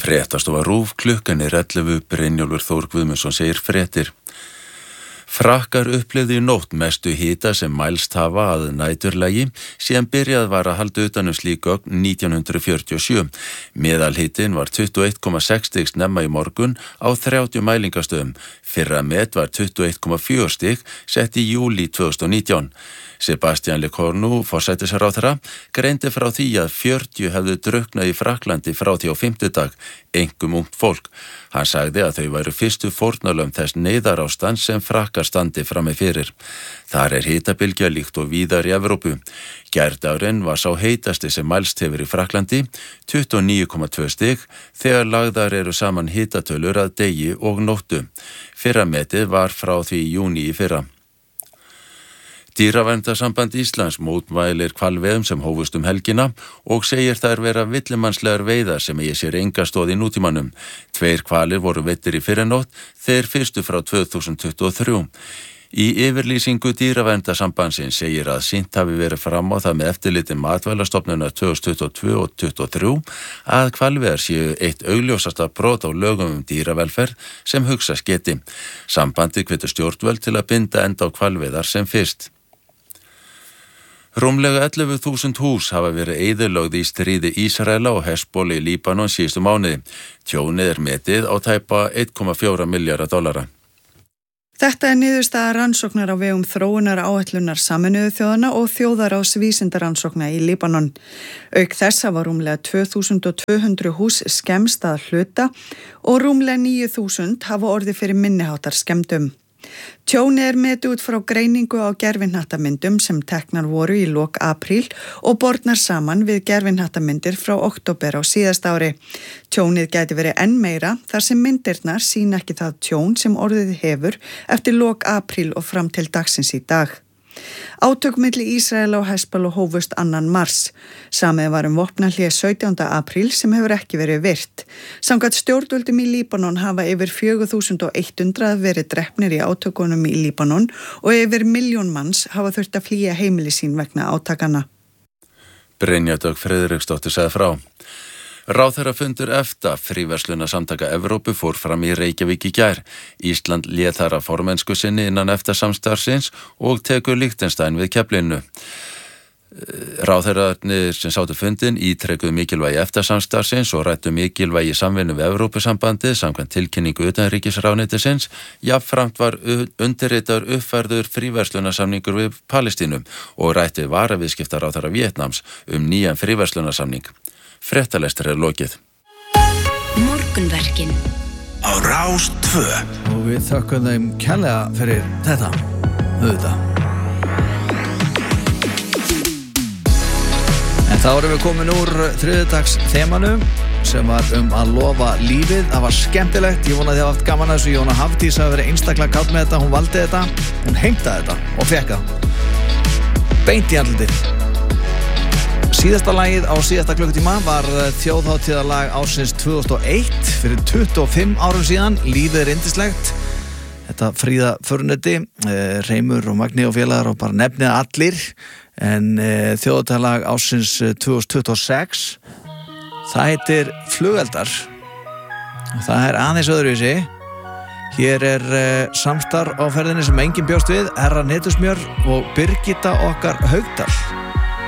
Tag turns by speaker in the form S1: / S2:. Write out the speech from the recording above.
S1: Fréttastofa RÚV, klukkan 11, Brynjólfur Þór Guðmundsson segir fréttir. Frakkar upplifðu í nótt mestu hita sem mælst hafa að næturlagi síðan byrjað var að halda utan slík gögn 1947. Meðalhitin var 21,6 stig snemma í morgun á 30 mælingastöðum. Fyrra met var 21,4 stig sett í júlí 2019. Sebastian Lecornu, forsætisráðherra, greindi frá því að 40 hefðu drukknað í Frakklandi frá því á fimmtudag, einkum ungt fólk. Hann sagði að þau væru fyrstu fórnarlömb þess neyðarástands sem Frakkar standi frammi fyrir. Þar hitabylgja líkt og víðar í Evrópu. Gærdagurinn var sá heitasti sem mælst hefur í Frakklandi, 29,2 stig, þegar lagðar eru saman hitatölur að degi og nóttu. Fyrra metið var frá því í júní í fyrra. Dýraverndarsamband Íslands mótmælir hvalveiðum sem hófust helgina og segir þær vera villimannslegar veiðar sem eigi sér enga stoð í nútímanum. 2 hvalir voru veiddir í fyrrinótt, þeir fyrstu frá 2023. Í yfirlýsingu Dýraverndarsambandsins segir að sýnt hafi verið fram á það með eftirliti Matvælastofnunar 2022 og 2023 að hvalveiðar séu eitt augljósasta brot á lögum dýravelferð sem hugsast geti. Sambandið hvetur stjórnvöld til að binda enda á hvalveiðar sem fyrst. Rúmlega 11.000 hús hafa verið eyðilögð í stríði Ísraela og Hezbollah í Líbanon síðustu mánuði. Tjónið metið á tæpa $1,4 milljarða.
S2: Þetta niðurstaða rannsóknar á vegum þróunar áætlunar Sameinuðu þjóðanna og þjóðaráðs vísindarannsókna í Líbanon. Auk þess hafa rúmlega 2.200 hús skemmst að hluta og rúmlega 9.000 hafa orðið fyrir minniháttar skemmdum. Tjónið metið út frá greiningu á gervihnattamyndum sem teknar voru í lok apríl og bornar saman við gervihnattamyndir frá október á síðasta ári. Tjónið gæti verið enn meira þar sem myndirnar sýna ekki það tjón sem orðið hefur eftir lok apríl og fram til dagsins í dag. Átök milli Ísraela og Hezbollah hófust 2. mars. Samið var vopnahlé 17. apríl sem hefur ekki verið virt. Samkvæmt stjórnvöldum í Líbanon hafa yfir 4.100 verið drepnir í átökunum í Líbanon og yfir 1 milljón manns hafa þurft að flýja heimili sín vegna átakana.
S1: Brynja Dögg Friðriksdóttir sagði frá. Ráðherrafundur EFTA, fríverslunarsamtaka Evrópu, fór fram í Reykjavík í gær. Ísland lét þar að formennsku sinni innan EFTA-samstarfsins og tekur Liechtenstein við keflinu. Ráðherrarnir sem sátu fundin ítrekuðu mikilvægi EFTA-samstarfsins og ræddu mikilvægi samvinnu við Evrópusambandið samkvæmt tilkynningu utanríkisráðuneytisins. Jafnframt var undirritaður uppfærður fríverslunarsamningur við Palestínu og ræddu varaviðskiptaráðherra Vietnams nýjan fríverslunarsamning. Fréttalestur lokið.
S3: Morgunverkin
S4: á Rás 2.
S5: Og við þökkum þeim kærlega fyrir þetta. Auðvitað. En þá erum við komin úr þriðjudags þemanu sem var að lofa lífið. Það var skemmtilegt, ég vona að þið hafa haft gaman að þessu. Jóna Hafdís hafi verið einstaklega kátt með þetta, hún valdi þetta, hún heimtaði þetta og fekk það. Beint í andlitið. Síðasta lagið á síðasta klukkutíma var þjóðhátíðarlag ársins 2001 fyrir 25 árum síðan. Lífið yndislegt. Þetta Fríða Förnetti, Reimur og Magni og félagar og bara nefnið allir. En þjóðhátíðarlag ársins 2026, það heitir Flugeldar. Og það er aðeins öðruvísi. Hér er samstarf á ferðinni sem enginn bjóst við, Herra Netusmjör og Birgitta okkar Haugdal.